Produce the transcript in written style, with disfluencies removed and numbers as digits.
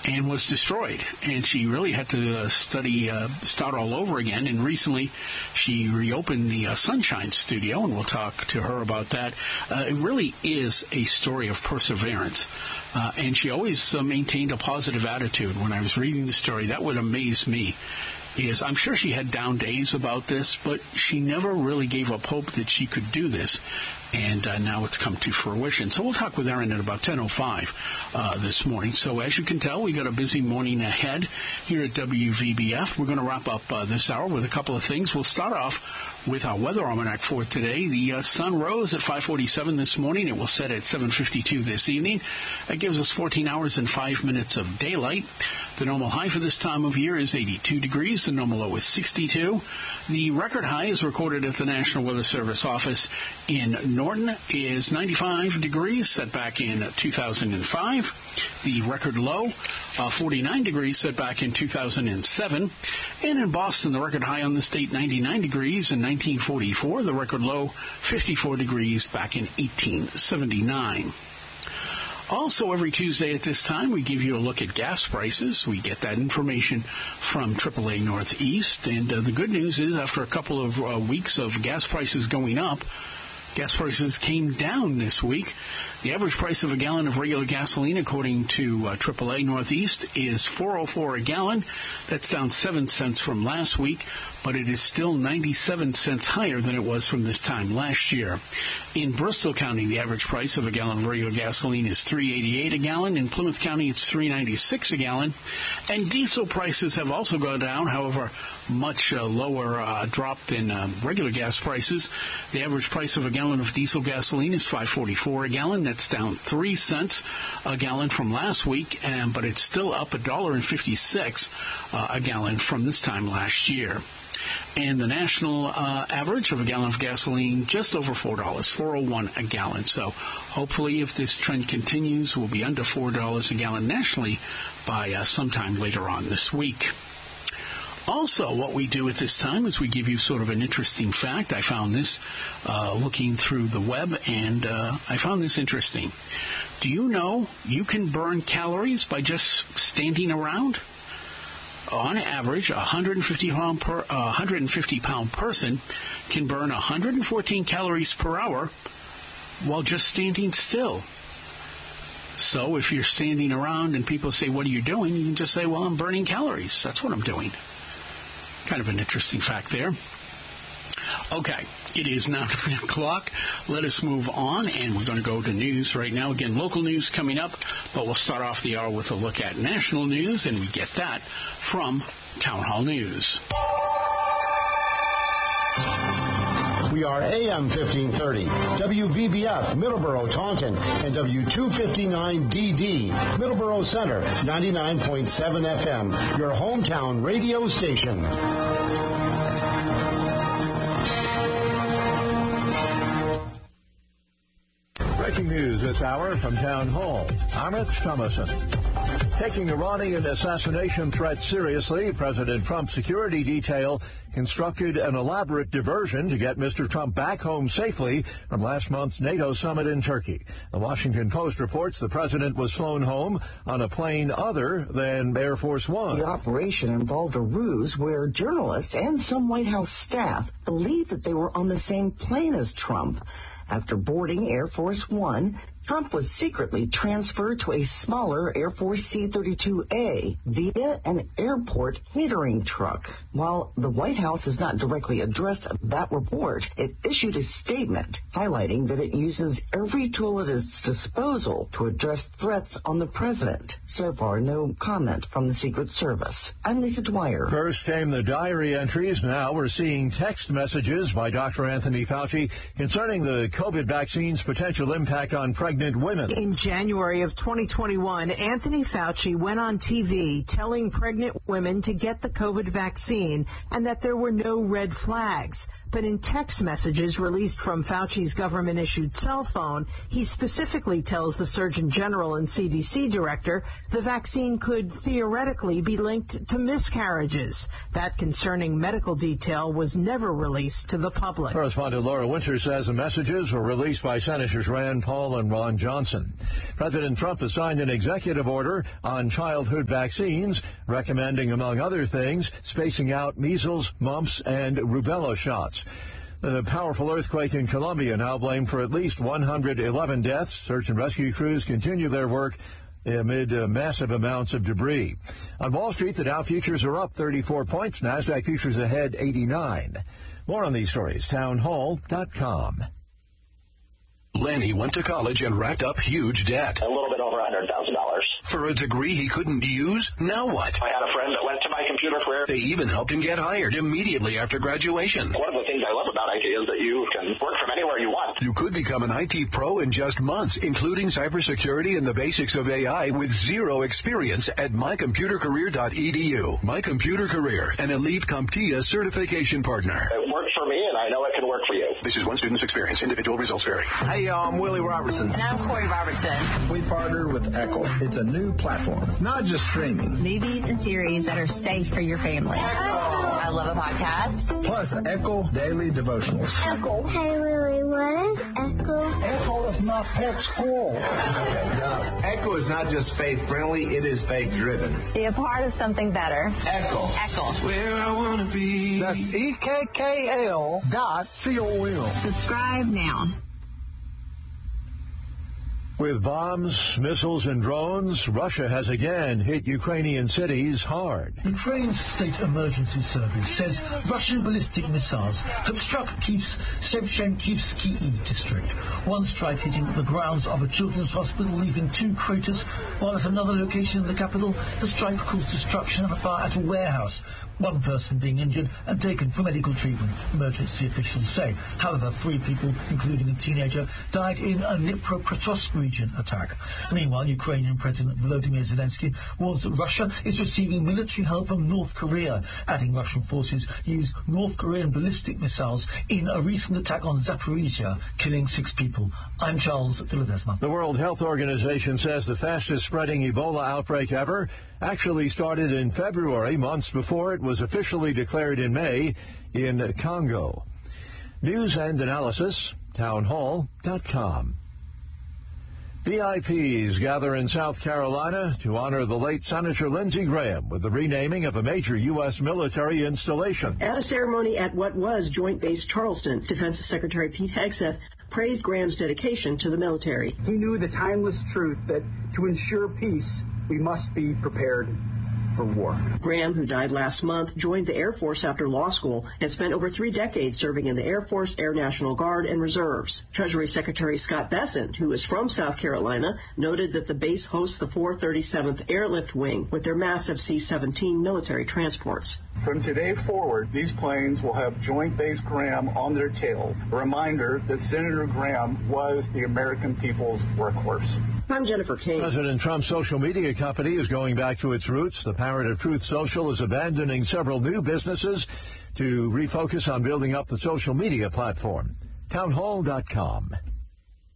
and was destroyed. And she really had to start all over again. And recently, she reopened the Sunshine Studio, and we'll talk to her about that. It really is a story of perseverance. And she always maintained a positive attitude. When I was reading the story, that would amaze me. Is I'm sure she had down days about this, but she never really gave up hope that she could do this. And now it's come to fruition. So we'll talk with Erin at about 10:05 this morning. So as you can tell, we got a busy morning ahead here at WVBF. We're going to wrap up this hour with a couple of things. We'll start off with our weather almanac for today. The sun rose at 5:47 this morning. It will set at 7:52 this evening. That gives us 14 hours and 5 minutes of daylight. The normal high for this time of year is 82 degrees. The normal low is 62. The record high is recorded at the National Weather Service office in Norton is 95 degrees, set back in 2005. The record low, 49 degrees, set back in 2007. And in Boston, the record high on the state, 99 degrees in 1944. The record low, 54 degrees back in 1879. Also, every Tuesday at this time, we give you a look at gas prices. We get that information from AAA Northeast. And the good news is, after a couple of weeks of gas prices going up, gas prices came down this week. The average price of a gallon of regular gasoline, according to AAA Northeast, is $4.04 a gallon. That's down 7 cents from last week, but it is still 97 cents higher than it was from this time last year. In Bristol County, the average price of a gallon of regular gasoline is $3.88 a gallon. In Plymouth County, it's $3.96 a gallon. And diesel prices have also gone down, however, much lower drop than regular gas prices. The average price of a gallon of diesel gasoline is $5.44 a gallon. That's down 3 cents a gallon from last week, but it's still up $1.56 a gallon from this time last year. And the national average of a gallon of gasoline, just over $4, $4.01 a gallon. So hopefully, if this trend continues, we'll be under $4 a gallon nationally by sometime later on this week. Also, what we do at this time is we give you sort of an interesting fact. I found this looking through the web, and I found this interesting. Do you know you can burn calories by just standing around? On average, a 150-pound person can burn 114 calories per hour while just standing still. So if you're standing around and people say, "What are you doing?" you can just say, "Well, I'm burning calories. That's what I'm doing." Kind of an interesting fact there. Okay, it is now 9 o'clock. Let us move on, and we're going to go to news right now. Again, local news coming up, but we'll start off the hour with a look at national news, and we get that from Town Hall News. We are AM 1530, WVBF, Middleborough, Taunton, and W259DD, Middleborough Center, 99.7 FM, your hometown radio station. Breaking news this hour from Town Hall. I'm Rich Thomason. Taking Iranian assassination threat seriously, President Trump's security detail constructed an elaborate diversion to get Mr. Trump back home safely from last month's NATO summit in Turkey. The Washington Post reports the president was flown home on a plane other than Air Force One. The operation involved a ruse where journalists and some White House staff believed that they were on the same plane as Trump. After boarding Air Force One, Trump was secretly transferred to a smaller Air Force C-32A via an airport catering truck. While the White House has not directly addressed that report, it issued a statement highlighting that it uses every tool at its disposal to address threats on the president. So far, no comment from the Secret Service. I'm Lisa Dwyer. First came the diary entries. Now we're seeing text messages by Dr. Anthony Fauci concerning the COVID vaccine's potential impact on pregnant women. In January of 2021, Anthony Fauci went on TV telling pregnant women to get the COVID vaccine and that there were no red flags. But in text messages released from Fauci's government-issued cell phone, he specifically tells the Surgeon General and CDC director the vaccine could theoretically be linked to miscarriages. That concerning medical detail was never released to the public. Correspondent Laura Winter says the messages were released by Senators Rand Paul and Ron Johnson. President Trump has signed an executive order on childhood vaccines, recommending, among other things, spacing out measles, mumps, and rubella shots. The powerful earthquake in Colombia now blamed for at least 111 deaths. Search and rescue crews continue their work amid massive amounts of debris. On Wall Street, the Dow futures are up 34 points. NASDAQ futures ahead 89. More on these stories, townhall.com. Lenny went to college and racked up huge debt. A little bit over $100,000. For a degree he couldn't use? Now what? I had a friend that went to My Computer Career. They even helped him get hired immediately after graduation. One of the things I love about IT is that you can work from anywhere you want. You could become an IT pro in just months, including cybersecurity and the basics of AI with zero experience at mycomputercareer.edu. My Computer Career, an elite CompTIA certification partner. It worked for me, and I know it can work for you. This is one student's experience. Individual results vary. Hey, y'all, I'm Willie Robertson. And I'm Corey Robertson. We partnered with Echo. It's a new platform, not just streaming. Movies and series that are safe for your family. I love a podcast. Plus, Echo Daily Devotionals. Echo. Hey, Willie, what is Echo? Echo is my pet squirrel. Echo is not just faith-friendly, it is faith-driven. Be a part of something better. Echo. Echo. Where I want to be. That's EKKL.com. Subscribe now. With bombs, missiles, and drones, Russia has again hit Ukrainian cities hard. Ukraine's State Emergency Service says Russian ballistic missiles have struck Kyiv's Shevchenkivsky district. One strike hitting the grounds of a children's hospital, leaving 2 craters, while at another location in the capital, the strike caused destruction and a fire at a warehouse. 1 person being injured and taken for medical treatment, emergency officials say. However, 3 people, including a teenager, died in a Dnipropetrovsk region attack. Meanwhile, Ukrainian President Volodymyr Zelensky warns that Russia is receiving military help from North Korea, adding Russian forces used North Korean ballistic missiles in a recent attack on Zaporizhia, killing 6 people. I'm Charles de Ledesma. The World Health Organization says the fastest spreading Ebola outbreak ever actually started in February, months before it was officially declared in May in Congo. News and analysis, townhall.com. VIPs gather in South Carolina to honor the late Senator Lindsey Graham with the renaming of a major U.S. military installation. At a ceremony at what was Joint Base Charleston, Defense Secretary Pete Hegseth praised Graham's dedication to the military. He knew the timeless truth that to ensure peace, we must be prepared for war. Graham, who died last month, joined the Air Force after law school and spent over 3 decades serving in the Air Force, Air National Guard, and Reserves. Treasury Secretary Scott Bessent, who is from South Carolina, noted that the base hosts the 437th Airlift Wing with their massive C-17 military transports. From today forward, these planes will have Joint Base Graham on their tail, a reminder that Senator Graham was the American people's workhorse. I'm Jennifer King. President Trump's social media company is going back to its roots. The parent of Truth Social is abandoning several new businesses to refocus on building up the social media platform. Townhall.com.